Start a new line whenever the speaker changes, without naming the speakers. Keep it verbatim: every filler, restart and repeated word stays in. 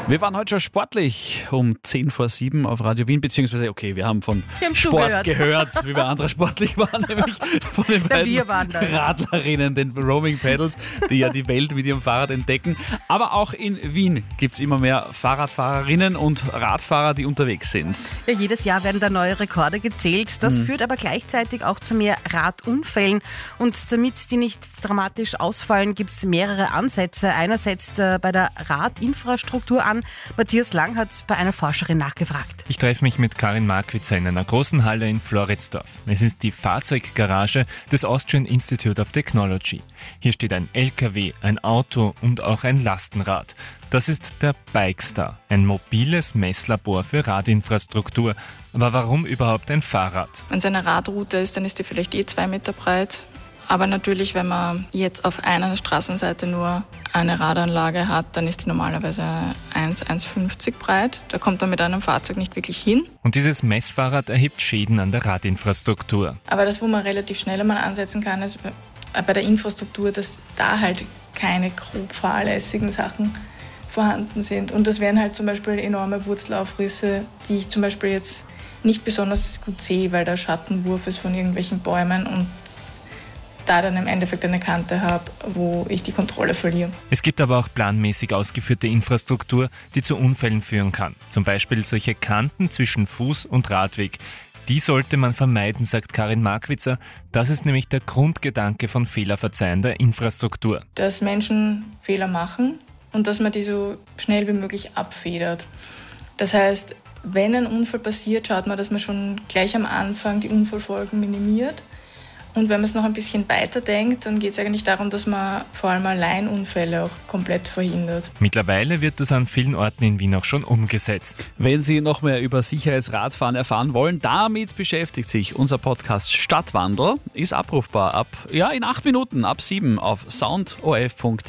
Wir waren heute schon sportlich um zehn vor sieben auf Radio Wien, beziehungsweise, okay, wir haben von
Wir haben
Sport
zugehört.
gehört, wie wir andere sportlich waren, nämlich von den
Na,
beiden
wir waren das.
Radlerinnen, den Roaming Pedals, die ja die Welt mit ihrem Fahrrad entdecken. Aber auch in Wien gibt es immer mehr Fahrradfahrerinnen und Radfahrer, die unterwegs sind.
Ja, jedes Jahr werden da neue Rekorde gezählt. Das führt aber gleichzeitig auch zu mehr Radunfällen. Und damit die nicht dramatisch ausfallen, gibt es mehrere Ansätze. Einer setzt äh, bei der Radinfrastruktur an. Matthias Lang hat bei einer Forscherin nachgefragt.
Ich treffe mich mit Karin Markwitzer in einer großen Halle in Floridsdorf. Es ist die Fahrzeuggarage des Austrian Institute of Technology. Hier steht ein L K W, ein Auto und auch ein Lastenrad. Das ist der Bikestar, ein mobiles Messlabor für Radinfrastruktur. Aber warum überhaupt ein Fahrrad?
Wenn es eine Radroute ist, dann ist die vielleicht eh zwei Meter breit. Aber natürlich, wenn man jetzt auf einer Straßenseite nur eine Radanlage hat, dann ist die normalerweise eins Komma eins fünfzig breit. Da kommt man mit einem Fahrzeug nicht wirklich hin.
Und dieses Messfahrrad erhebt Schäden an der Radinfrastruktur.
Aber das, wo man relativ schnell einmal ansetzen kann, ist bei der Infrastruktur, dass da halt keine grob fahrlässigen Sachen vorhanden sind. Und das wären halt zum Beispiel enorme Wurzelaufrisse, die ich zum Beispiel jetzt nicht besonders gut sehe, weil der Schattenwurf ist von irgendwelchen Bäumen und da dann im Endeffekt eine Kante habe, wo ich die Kontrolle verliere.
Es gibt aber auch planmäßig ausgeführte Infrastruktur, die zu Unfällen führen kann. Zum Beispiel solche Kanten zwischen Fuß- und Radweg. Die sollte man vermeiden, sagt Karin Markwitzer. Das ist nämlich der Grundgedanke von fehlerverzeihender Infrastruktur.
Dass Menschen Fehler machen und dass man die so schnell wie möglich abfedert. Das heißt, wenn ein Unfall passiert, schaut man, dass man schon gleich am Anfang die Unfallfolgen minimiert. Und wenn man es noch ein bisschen weiter denkt, dann geht es eigentlich darum, dass man vor allem Alleinunfälle auch komplett verhindert.
Mittlerweile wird das an vielen Orten in Wien auch schon umgesetzt.
Wenn Sie noch mehr über sicheres Radfahren erfahren wollen, damit beschäftigt sich unser Podcast Stadtwandel, ist abrufbar ab, ja, in acht Minuten, ab sieben auf sound o f punkt